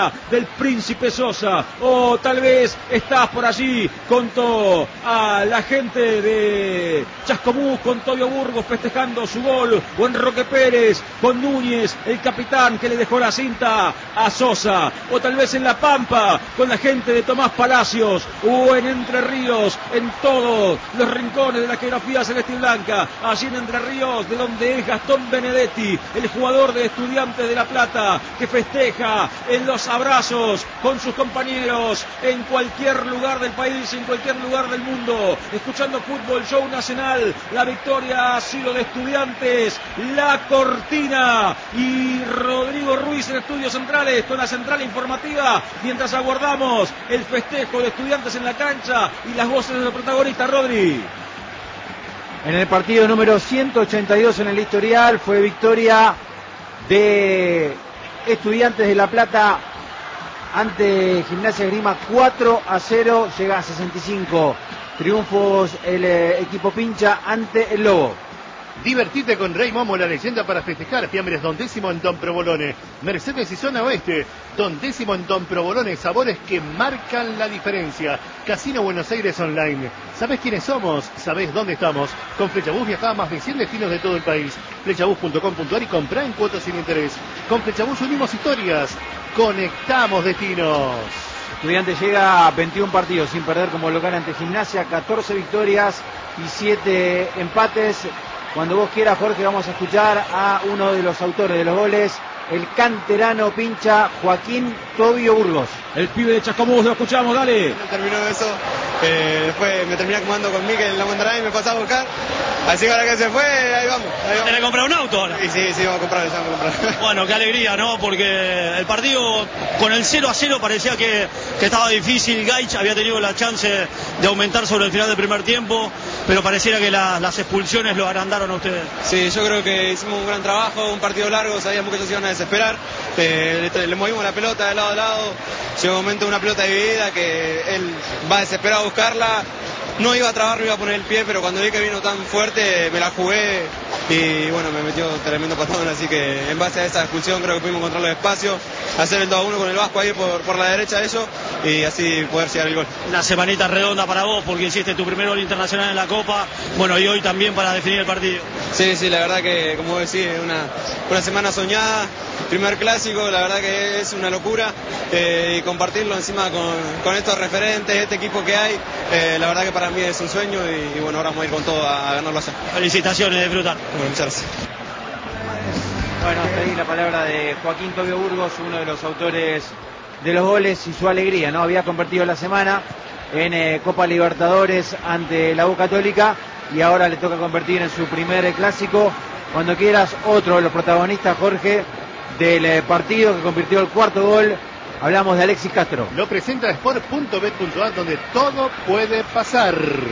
hinchada del Príncipe Sosa, o tal vez estás por allí junto a la gente de Chascomús con Tobio Burgos festejando su gol, o en Roque Pérez con Núñez, el capitán que le dejó la cinta a Sosa, o tal vez en La Pampa con la gente de Tomás Palacios, o en Entre Ríos, en todos los rincones de la geografía celeste y blanca, allí en Entre Ríos, de donde es Gastón Benedetti, el jugador de Estudiantes de La Plata, que festeja en los abrazos con sus compañeros en cualquier lugar del país, en cualquier lugar del mundo, escuchando Fútbol Show Nacional. La victoria ha sido de Estudiantes, la cortina, y Rodrigo Ruiz en Estudios Centrales con la central informativa, mientras aguardamos el festejo de Estudiantes en la cancha y las voces de los protagonistas. Rodri. En el partido número 182 en el historial fue victoria de Estudiantes de La Plata ante Gimnasia Esgrima 4-0, llega a 65 triunfos el equipo pincha ante el Lobo. Divertite con Rey Momo, la leyenda para festejar. Fiambres Don Décimo en Don Provolone. Mercedes y Zona Oeste. Don Décimo en Don Provolone. Sabores que marcan la diferencia. Casino Buenos Aires Online. ¿Sabés quiénes somos? ¿Sabés dónde estamos? Con Flechabús viajá a más de 100 destinos de todo el país. Flechabús.com.ar y comprá en cuotas sin interés. Con Flechabús unimos historias. Conectamos destinos. Estudiantes llega a 21 partidos sin perder como local ante Gimnasia, 14 victorias y 7 empates. Cuando vos quieras, Jorge, vamos a escuchar a uno de los autores de los goles, el canterano pincha Joaquín Tobio Burgos. El pibe de Chascomús, lo escuchamos, dale. Terminó eso, después me terminé acomodando con Mikel, la mandará y me pasaba a buscar. Así que ahora que se fue, ahí vamos. ¿Tenés que comprar un auto ahora? Sí, vamos a comprar. Bueno, qué alegría, ¿no? Porque el partido con el 0-0 parecía que estaba difícil. Gaich había tenido la chance de aumentar sobre el final del primer tiempo, pero pareciera que las expulsiones lo agrandaron a ustedes. Sí, yo creo que hicimos un gran trabajo, un partido largo, sabíamos que ellos iban a desesperar. Le movimos la pelota de lado a lado. Llegó un momento, una pelota dividida que él va desesperado a buscarla. No iba a trabar, no iba a poner el pie, pero cuando vi que vino tan fuerte me la jugué y bueno, me metió tremendo patón, así que en base a esa expulsión creo que pudimos encontrar los espacios, hacer el 2-1 con el Vasco ahí por la derecha de ellos y así poder llegar el gol. Una semanita redonda para vos porque hiciste tu primer gol internacional en la Copa, bueno, y hoy también para definir el partido. Sí, la verdad que como vos decís, una semana soñada, primer clásico, la verdad que es una locura y compartirlo encima con estos referentes, este equipo que hay, la verdad que para mí es un sueño y bueno, ahora vamos a ir con todo a ganarlo allá. Felicitaciones, disfrutar. Bueno, muchas gracias. Bueno, hasta ahí la palabra de Joaquín Tobio Burgos, uno de los autores de los goles y su alegría, ¿no? Había convertido la semana en Copa Libertadores ante la U Católica y ahora le toca convertir en su primer clásico. Cuando quieras, otro de los protagonistas, Jorge, del partido que convirtió el cuarto gol. Hablamos de Alexis Castro. Lo presenta Sport.bet.ar, donde todo puede pasar.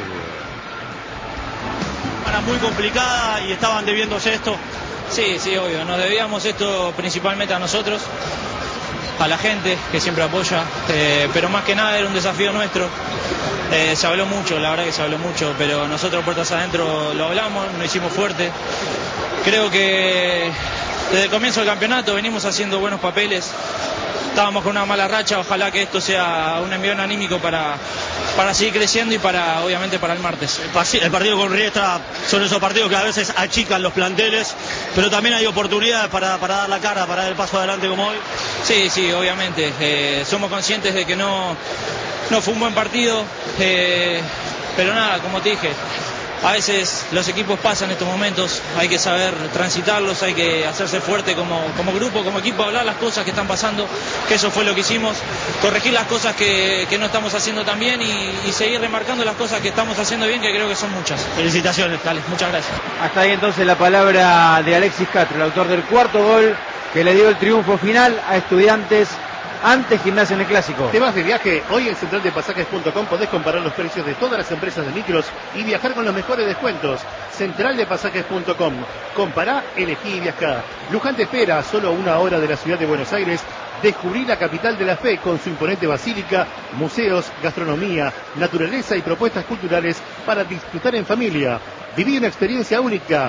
Era muy complicada y estaban debiéndose esto. Sí, obvio. Nos debíamos esto principalmente a nosotros, a la gente que siempre apoya, pero más que nada era un desafío nuestro. Se habló mucho, la verdad que se habló mucho, pero nosotros puertas adentro lo hablamos, nos hicimos fuerte. Creo que desde el comienzo del campeonato venimos haciendo buenos papeles. Estábamos con una mala racha, ojalá que esto sea un envión anímico para seguir creciendo y obviamente para el martes. El partido con Riestra son esos partidos que a veces achican los planteles, pero también hay oportunidades para dar la cara, para dar el paso adelante como hoy. Sí, obviamente. Somos conscientes de que no fue un buen partido, pero nada, como te dije, a veces los equipos pasan estos momentos, hay que saber transitarlos, hay que hacerse fuerte como grupo, como equipo, hablar las cosas que están pasando, que eso fue lo que hicimos, corregir las cosas que no estamos haciendo tan bien y seguir remarcando las cosas que estamos haciendo bien, que creo que son muchas. Felicitaciones. Dale, muchas gracias. Hasta ahí entonces la palabra de Alexis Castro, el autor del cuarto gol que le dio el triunfo final a Estudiantes ante Gimnasia en el Clásico. ¿Te vas de viaje? Hoy en centraldepasajes.com podés comparar los precios de todas las empresas de micros y viajar con los mejores descuentos. Centraldepasajes.com. Compará, elegí y viajá. Luján te espera, solo a 1 hora de la ciudad de Buenos Aires. Descubrí la capital de la fe con su imponente basílica, museos, gastronomía, naturaleza y propuestas culturales para disfrutar en familia. Viví una experiencia única.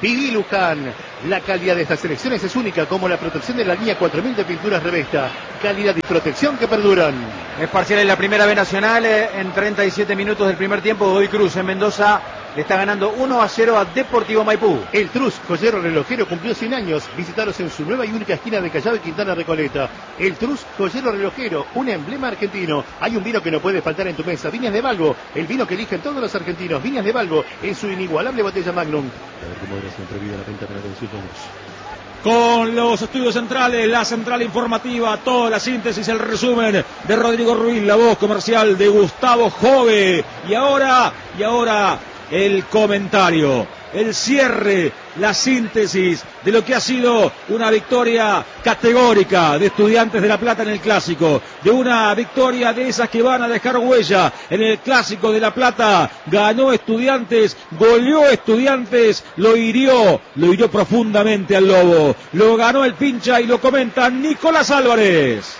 Viví Luján. La calidad de estas selecciones es única, como la protección de la línea 4000 de pinturas Revesta. Calidad y protección que perduran. Es parcial en la Primera B Nacional. En 37 minutos del primer tiempo, Godoy Cruz en Mendoza le está ganando 1-0 a Deportivo Maipú. El Trus, joyero relojero, cumplió 100 años. Visitaros en su nueva y única esquina de Callao y Quintana Recoleta. El Trus, joyero relojero, un emblema argentino. Hay un vino que no puede faltar en tu mesa. Viñas de Balbo, el vino que eligen todos los argentinos. Viñas de Balbo, en su inigualable botella Magnum. A ver cómo era siempre vida la venta para consultas. Con los estudios centrales, la central informativa, toda la síntesis, el resumen de Rodrigo Ruiz, la voz comercial de Gustavo Jove. Y ahora el comentario, el cierre, la síntesis de lo que ha sido una victoria categórica de Estudiantes de La Plata en el Clásico, de una victoria de esas que van a dejar huella en el Clásico de La Plata. Ganó Estudiantes, goleó Estudiantes, lo hirió profundamente al Lobo, lo ganó el Pincha y lo comenta Nicolás Álvarez.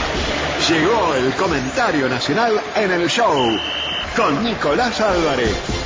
Llegó el comentario nacional en el show con Nicolás Álvarez.